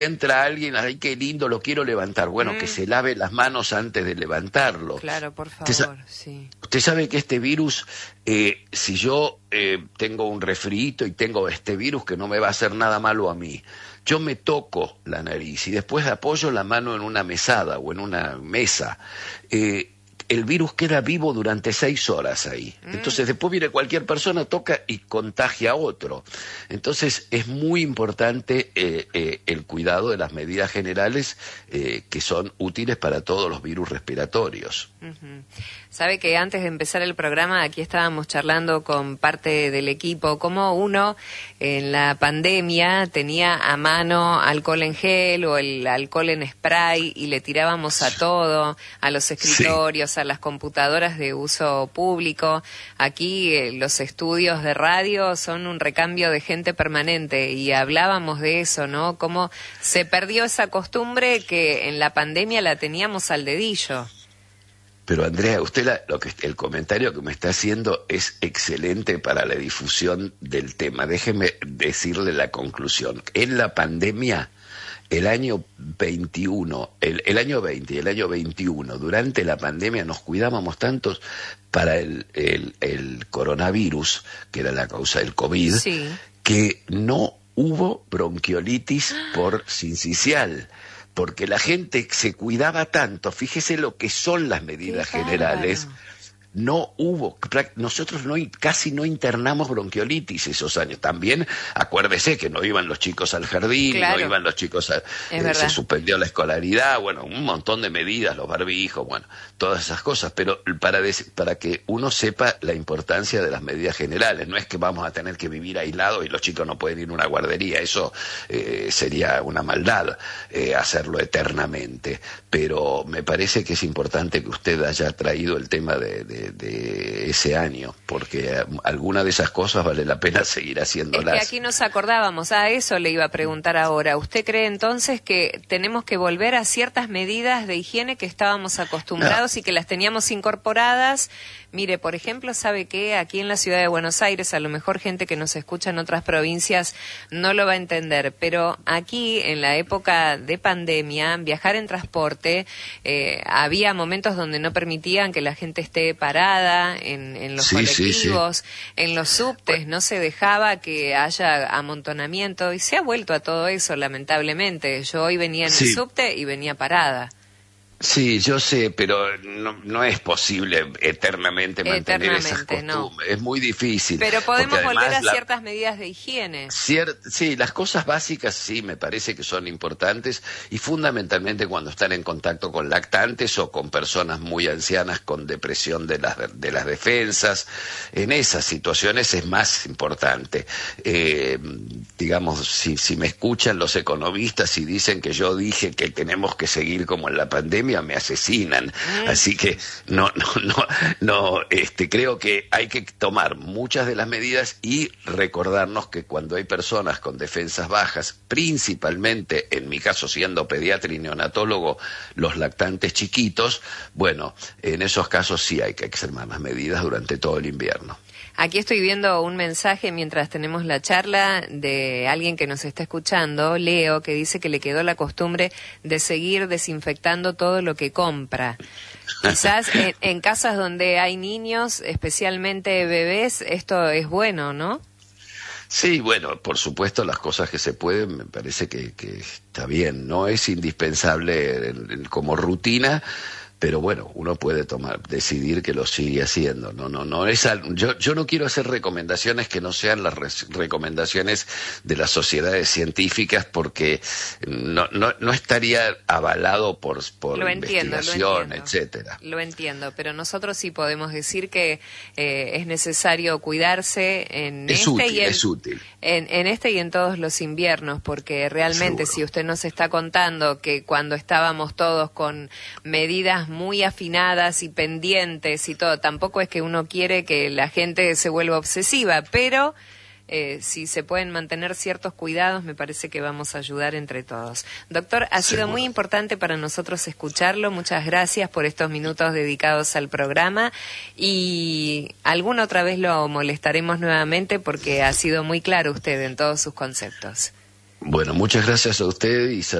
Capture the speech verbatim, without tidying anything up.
entra alguien, ay, qué lindo, lo quiero levantar. Bueno, mm. que se lave las manos antes de levantarlo. Claro, por favor, usted, sí. Usted sabe que este virus, eh, si yo eh, tengo un resfriito y tengo este virus, que no me va a hacer nada malo a mí, yo me toco la nariz y después apoyo la mano en una mesada o en una mesa, eh, el virus queda vivo durante seis horas ahí. Mm. Entonces después viene cualquier persona, toca y contagia a otro. Entonces es muy importante eh, eh, el cuidado de las medidas generales eh, que son útiles para todos los virus respiratorios. Uh-huh. Sabe que antes de empezar el programa aquí estábamos charlando con parte del equipo cómo uno en la pandemia tenía a mano alcohol en gel o el alcohol en spray y le tirábamos a todo, a los escritorios, sí. a las computadoras de uso público. Aquí eh, los estudios de radio son un recambio de gente permanente y hablábamos de eso, ¿no? Cómo se perdió esa costumbre que en la pandemia la teníamos al dedillo. Pero Andrea, usted la, lo que el comentario que me está haciendo es excelente para la difusión del tema. Déjeme decirle la conclusión. En la pandemia, el año veintiuno, el, el año veinte y el año veintiuno, durante la pandemia nos cuidábamos tantos para el, el, el coronavirus, que era la causa del COVID, sí. que no hubo bronquiolitis por sincicial. Porque la gente se cuidaba tanto, fíjese lo que son las medidas generales, no hubo, nosotros no, casi no internamos bronquiolitis esos años. También acuérdese que no iban los chicos al jardín, claro. no iban los chicos a, eh, se suspendió la escolaridad, bueno, un montón de medidas, los barbijos, bueno, todas esas cosas, pero para, para que uno sepa la importancia de las medidas generales, no es que vamos a tener que vivir aislados y los chicos no pueden ir a una guardería, eso eh, sería una maldad eh, hacerlo eternamente, pero me parece que es importante que usted haya traído el tema de, de de ese año, porque alguna de esas cosas vale la pena seguir haciéndolas. Es que aquí nos acordábamos, a eso le iba a preguntar ahora. ¿Usted cree entonces que tenemos que volver a ciertas medidas de higiene que estábamos acostumbrados no. y que las teníamos incorporadas? Mire, por ejemplo, ¿sabe qué? Aquí en la ciudad de Buenos Aires, a lo mejor gente que nos escucha en otras provincias no lo va a entender, pero aquí, en la época de pandemia, viajar en transporte, eh, había momentos donde no permitían que la gente esté parada en, en los sí, colectivos, sí, sí. en los subtes, bueno. no se dejaba que haya amontonamiento, y se ha vuelto a todo eso, lamentablemente. Yo hoy venía en sí. el subte y venía parada. Sí, yo sé, pero no, no es posible eternamente mantener eternamente, esas costumbres. No. Es muy difícil. Pero podemos volver a la, ciertas medidas de higiene. Cier, sí, las cosas básicas sí me parece que son importantes y fundamentalmente cuando están en contacto con lactantes o con personas muy ancianas con depresión de las, de las defensas. En esas situaciones es más importante. Eh, digamos, si, si me escuchan los economistas y dicen que yo dije que tenemos que seguir como en la pandemia, me asesinan, mm. así que no, no, no, no, este, creo que hay que tomar muchas de las medidas y recordarnos que cuando hay personas con defensas bajas, principalmente, en mi caso siendo pediatra y neonatólogo, los lactantes chiquitos, bueno, en esos casos sí hay que extremar las medidas durante todo el invierno. Aquí estoy viendo un mensaje mientras tenemos la charla de alguien que nos está escuchando, Leo, que dice que le quedó la costumbre de seguir desinfectando todo lo que compra. Quizás en, en casas donde hay niños, especialmente bebés, esto es bueno, ¿no? Sí, bueno, por supuesto las cosas que se pueden, me parece que, que está bien, no es indispensable en, en, como rutina, pero bueno, uno puede tomar, decidir que lo sigue haciendo. No, no, no es al, yo, yo no quiero hacer recomendaciones que no sean las res, recomendaciones de las sociedades científicas, porque no, no, no estaría avalado por, por lo entiendo, investigación, lo entiendo, etcétera. Lo entiendo, pero nosotros sí podemos decir que eh, es necesario cuidarse en es este útil, y en, es útil. En, en este y en todos los inviernos, porque realmente Seguro. Si usted nos está contando que cuando estábamos todos con medidas muy afinadas y pendientes y todo, tampoco es que uno quiere que la gente se vuelva obsesiva, pero eh, si se pueden mantener ciertos cuidados, me parece que vamos a ayudar entre todos. Doctor, ha sido muy importante para nosotros escucharlo, muchas gracias por estos minutos dedicados al programa y alguna otra vez lo molestaremos nuevamente porque ha sido muy claro usted en todos sus conceptos. Bueno, muchas gracias a usted y saludos.